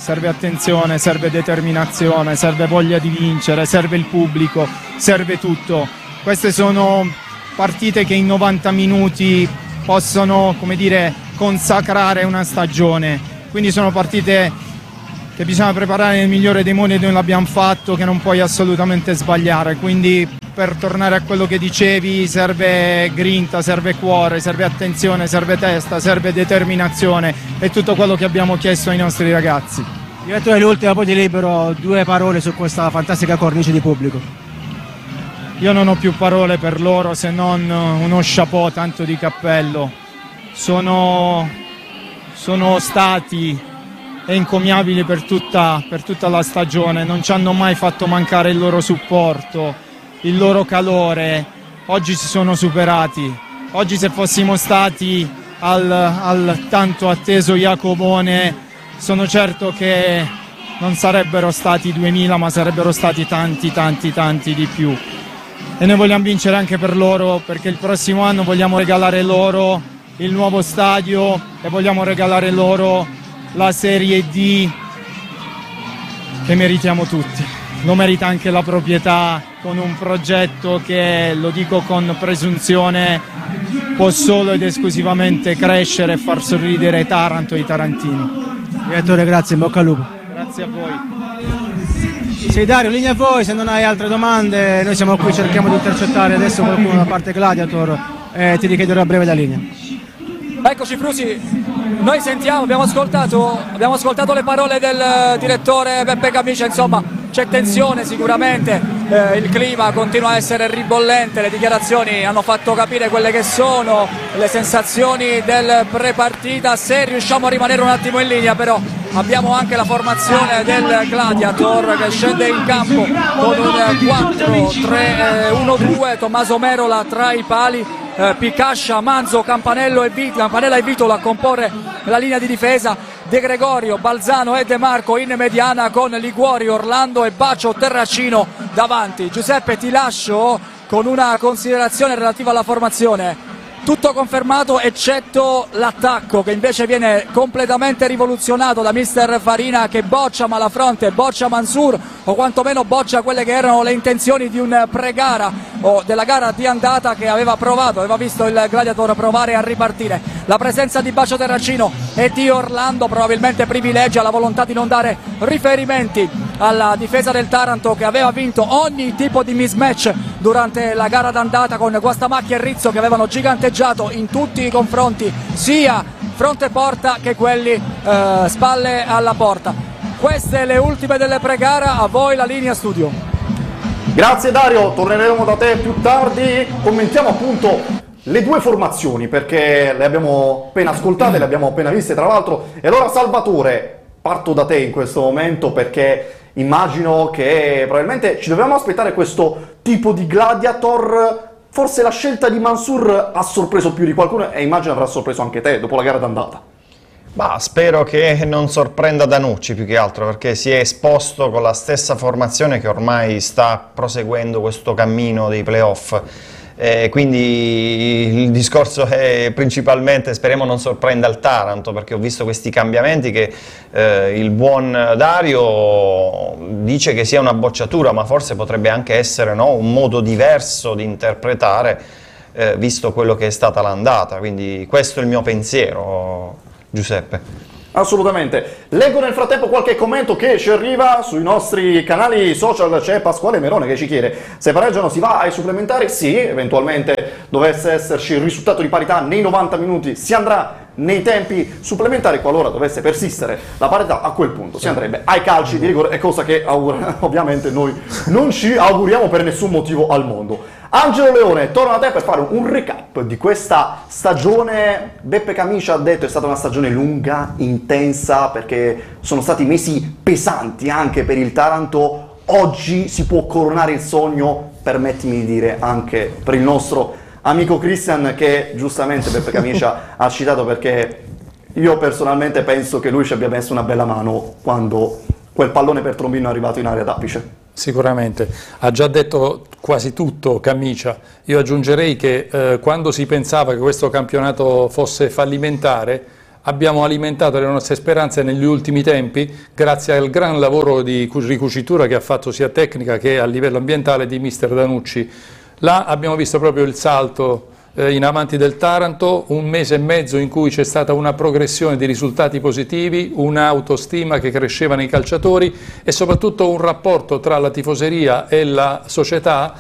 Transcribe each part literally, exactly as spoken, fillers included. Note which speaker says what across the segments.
Speaker 1: serve attenzione, serve determinazione, serve voglia di vincere, serve il pubblico, serve tutto. Queste sono partite che in novanta minuti possono, come dire, consacrare una stagione, quindi sono partite che bisogna preparare nel migliore dei modi, e noi l'abbiamo fatto, che non puoi assolutamente sbagliare. Quindi, per tornare a quello che dicevi, serve grinta, serve cuore, serve attenzione, serve testa, serve determinazione, e tutto quello che abbiamo chiesto ai nostri ragazzi.
Speaker 2: Direttore, l'ultima, poi ti libero, due parole su questa fantastica cornice di pubblico.
Speaker 1: Io non ho più parole per loro se non uno chapeau, tanto di cappello. Sono, sono stati e encomiabili per tutta, per tutta la stagione, non ci hanno mai fatto mancare il loro supporto, il loro calore. Oggi si sono superati. Oggi, se fossimo stati al, al tanto atteso Jacobone, sono certo che non sarebbero stati duemila, ma sarebbero stati tanti tanti tanti di più, e noi vogliamo vincere anche per loro, perché il prossimo anno vogliamo regalare loro il nuovo stadio e vogliamo regalare loro la Serie D che meritiamo tutti. Lo merita anche la proprietà, con un progetto che, lo dico con presunzione, può solo ed esclusivamente crescere e far sorridere Taranto e i tarantini.
Speaker 2: Direttore, grazie, in bocca al lupo.
Speaker 1: Grazie a voi.
Speaker 2: Sì, Dario, linea a voi, se non hai altre domande noi siamo qui, cerchiamo di intercettare adesso qualcuno da parte Gladiator e ti richiederò a breve la linea.
Speaker 3: Eccoci Frusi, noi sentiamo, abbiamo ascoltato, abbiamo ascoltato le parole del direttore Beppe Camicia, insomma c'è tensione sicuramente, eh, il clima continua a essere ribollente, le dichiarazioni hanno fatto capire quelle che sono le sensazioni del pre-partita. Se riusciamo a rimanere un attimo in linea, però abbiamo anche la formazione del Gladiator che scende in campo con un quattro tre uno due, Tommaso Merola tra i pali, eh, Picascia, Manzo, Campanello e Vito, Campanella e Vitola a comporre la linea di difesa, De Gregorio, Balzano e De Marco in mediana con Liguori, Orlando e Bacio Terracino davanti. Giuseppe, ti lascio con una considerazione relativa alla formazione. Tutto confermato eccetto l'attacco, che invece viene completamente rivoluzionato da mister Farina, che boccia Malafronte, boccia Mansur, o quantomeno boccia quelle che erano le intenzioni di un pre-gara o della gara di andata che aveva provato, aveva visto il Gladiator provare a ripartire. La presenza di Bacio Terracino e di Orlando probabilmente privilegia la volontà di non dare riferimenti alla difesa del Taranto, che aveva vinto ogni tipo di mismatch durante la gara d'andata, con Guastamacchi e Rizzo che avevano giganteggiato in tutti i confronti, sia fronte porta che quelli eh, spalle alla porta. Queste le ultime delle pre-gara, a voi la linea studio.
Speaker 4: Grazie Dario, torneremo da te più tardi, commentiamo appunto le due formazioni perché le abbiamo appena ascoltate, le abbiamo appena viste tra l'altro. E allora Salvatore, parto da te in questo momento perché immagino che probabilmente ci dovevamo aspettare questo tipo di Gladiator. Forse la scelta di Mansur ha sorpreso più di qualcuno e immagino avrà sorpreso anche te dopo la gara d'andata.
Speaker 5: Bah, spero che non sorprenda Danucci più che altro, perché si è esposto con la stessa formazione che ormai sta proseguendo questo cammino dei playoff. Eh, quindi il discorso è principalmente speriamo non sorprenda il Taranto, perché ho visto questi cambiamenti che eh, il buon Dario dice che sia una bocciatura, ma forse potrebbe anche essere, no, un modo diverso di interpretare eh, visto quello che è stata l'andata. Quindi questo è il mio pensiero, Giuseppe.
Speaker 4: Assolutamente. Leggo nel frattempo qualche commento che ci arriva sui nostri canali social. C'è Pasquale Merone che ci chiede: se pareggiano si va ai supplementari? Sì, eventualmente dovesse esserci il risultato di parità nei novanta minuti si andrà nei tempi supplementari. Qualora dovesse persistere la parità, a quel punto si andrebbe ai calci di rigore, è cosa che ovviamente noi non ci auguriamo per nessun motivo al mondo. Angelo Leone, torno a te per fare un recap di questa stagione. Beppe Camicia ha detto è stata una stagione lunga, intensa, perché sono stati mesi pesanti anche per il Taranto. Oggi si può coronare il sogno, permettimi di dire, anche per il nostro amico Christian, che giustamente Beppe Camicia ha citato, perché io personalmente penso che lui ci abbia messo una bella mano quando quel pallone per Trombino è arrivato in area d'apice.
Speaker 6: Sicuramente, ha già detto quasi tutto Camicia. Io aggiungerei che eh, quando si pensava che questo campionato fosse fallimentare, abbiamo alimentato le nostre speranze negli ultimi tempi grazie al gran lavoro di ricucitura che ha fatto sia tecnica che a livello ambientale di mister Danucci. Là abbiamo visto proprio il salto in avanti del Taranto, un mese e mezzo in cui c'è stata una progressione di risultati positivi, un'autostima che cresceva nei calciatori e soprattutto un rapporto tra la tifoseria e la società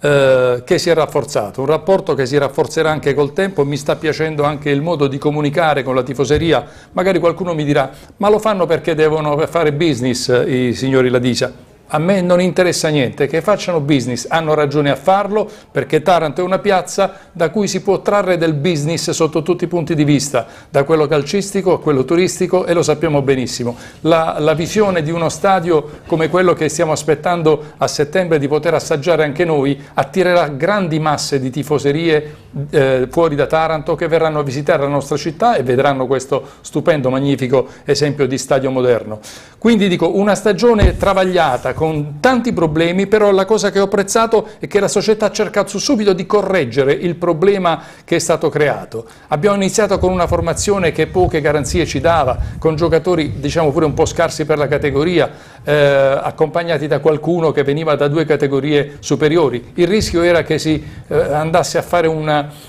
Speaker 6: eh, che si è rafforzato, un rapporto che si rafforzerà anche col tempo. Mi sta piacendo anche il modo di comunicare con la tifoseria. Magari qualcuno mi dirà, ma lo fanno perché devono fare business i signori Ladisa? A me non interessa niente, che facciano business, hanno ragione a farlo, perché Taranto è una piazza da cui si può trarre del business sotto tutti i punti di vista, da quello calcistico a quello turistico, e lo sappiamo benissimo. La, la visione di uno stadio come quello che stiamo aspettando a settembre di poter assaggiare anche noi attirerà grandi masse di tifoserie eh, fuori da Taranto che verranno a visitare la nostra città e vedranno questo stupendo, magnifico esempio di stadio moderno. Quindi dico, una stagione travagliata, con tanti problemi, però la cosa che ho apprezzato è che la società ha cercato subito di correggere il problema che è stato creato. Abbiamo iniziato con una formazione che poche garanzie ci dava, con giocatori diciamo pure un po' scarsi per la categoria, eh, accompagnati da qualcuno che veniva da due categorie superiori. Il rischio era che si eh, andasse a fare una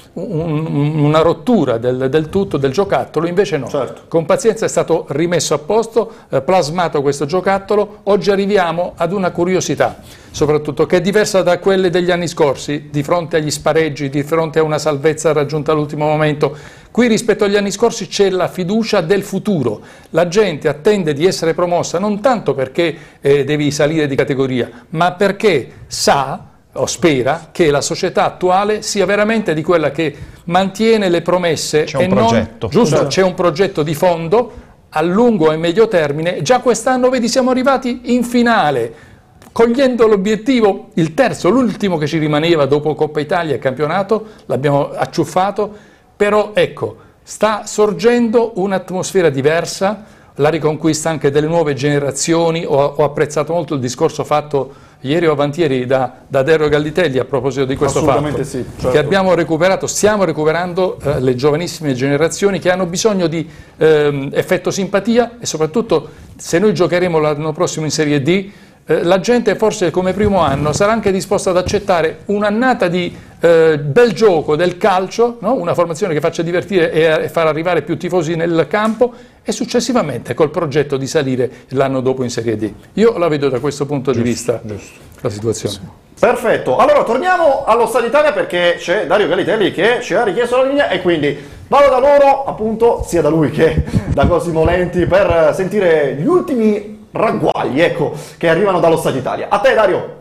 Speaker 6: Un, una rottura del, del tutto, del giocattolo, invece no, certo. Con pazienza è stato rimesso a posto, eh, plasmato questo giocattolo. Oggi arriviamo ad una curiosità, soprattutto che è diversa da quelle degli anni scorsi, di fronte agli spareggi, di fronte a una salvezza raggiunta all'ultimo momento. Qui rispetto agli anni scorsi c'è la fiducia del futuro, la gente attende di essere promossa non tanto perché eh, devi salire di categoria, ma perché sa o spera che la società attuale sia veramente di quella che mantiene le promesse.
Speaker 5: C'è un
Speaker 6: e
Speaker 5: progetto.
Speaker 6: Non, giusto, c'è un progetto di fondo a lungo e medio termine. Già quest'anno, vedi, siamo arrivati in finale, cogliendo l'obiettivo, il terzo, l'ultimo che ci rimaneva dopo Coppa Italia e campionato, l'abbiamo acciuffato, però ecco, sta sorgendo un'atmosfera diversa, la riconquista anche delle nuove generazioni. Ho, ho apprezzato molto il discorso fatto ieri o avantieri da, da Dario Gallitelli a proposito di questo fatto,
Speaker 4: sì, certo.
Speaker 6: Che abbiamo recuperato, stiamo recuperando eh, le giovanissime generazioni che hanno bisogno di eh, effetto simpatia, e soprattutto se noi giocheremo l'anno prossimo in Serie D, eh, la gente forse come primo anno sarà anche disposta ad accettare un'annata di eh, bel gioco del calcio, no? Una formazione che faccia divertire e, e far arrivare più tifosi nel campo, e successivamente col progetto di salire l'anno dopo in Serie D. Io la vedo da questo punto
Speaker 5: giusto,
Speaker 6: di vista,
Speaker 5: giusto.
Speaker 6: La situazione. Sì.
Speaker 4: Perfetto, allora torniamo allo Stadio Italia perché c'è Dario Gallitelli che ci ha richiesto la linea e quindi vado da loro, appunto, sia da lui che da Cosimo Lenti, per sentire gli ultimi ragguagli, ecco, che arrivano dallo Stadio Italia. A te, Dario.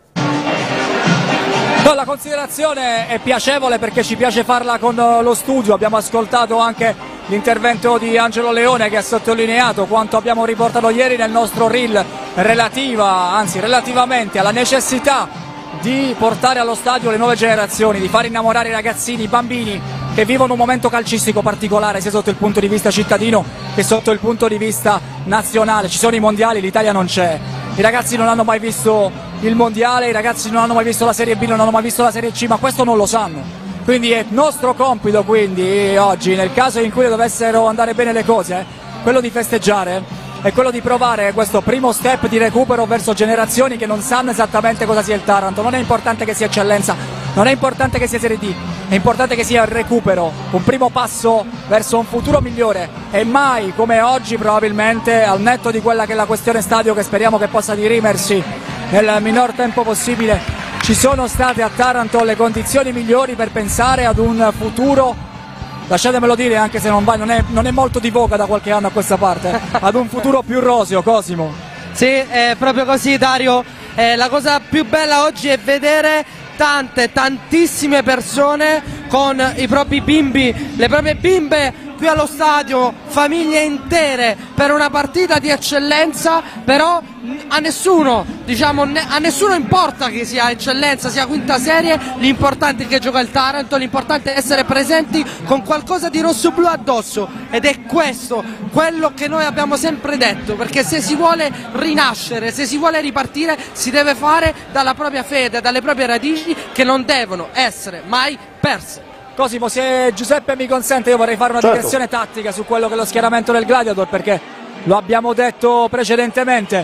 Speaker 3: No, la considerazione è piacevole perché ci piace farla con lo studio. Abbiamo ascoltato anche l'intervento di Angelo Leone che ha sottolineato quanto abbiamo riportato ieri nel nostro reel relativa, anzi relativamente alla necessità di portare allo stadio le nuove generazioni, di far innamorare i ragazzini, i bambini che vivono un momento calcistico particolare sia sotto il punto di vista cittadino che sotto il punto di vista nazionale. Ci sono i mondiali, l'Italia non c'è. I ragazzi non hanno mai visto il mondiale, i ragazzi non hanno mai visto la Serie B, non hanno mai visto la Serie C, ma questo non lo sanno. Quindi è nostro compito, quindi oggi, nel caso in cui dovessero andare bene le cose, quello di festeggiare è quello di provare questo primo step di recupero verso generazioni che non sanno esattamente cosa sia il Taranto. Non è importante che sia eccellenza, non è importante che sia Serie D, è importante che sia il recupero, un primo passo verso un futuro migliore, e mai come oggi probabilmente, al netto di quella che è la questione stadio che speriamo che possa dirimersi nel minor tempo possibile, ci sono state a Taranto le condizioni migliori per pensare ad un futuro, lasciatemelo dire anche se non, va, non, è, non è molto di voga da qualche anno a questa parte, ad un futuro più roseo. Cosimo.
Speaker 7: Sì, è proprio così, Dario. Eh, la cosa più bella oggi è vedere tante, tantissime persone con i propri bimbi, le proprie bimbe qui allo stadio, famiglie intere per una partita di eccellenza. Però a nessuno, diciamo, a nessuno importa che sia eccellenza, sia quinta serie, l'importante è che gioca il Taranto, l'importante è essere presenti con qualcosa di rosso-blu addosso, ed è questo quello che noi abbiamo sempre detto, perché se si vuole rinascere, se si vuole ripartire, si deve fare dalla propria fede, dalle proprie radici, che non devono essere mai perse.
Speaker 3: Cosimo, se Giuseppe mi consente, io vorrei fare una
Speaker 4: Certo.
Speaker 3: digressione tattica su quello che è lo schieramento del Gladiator, perché lo abbiamo detto precedentemente,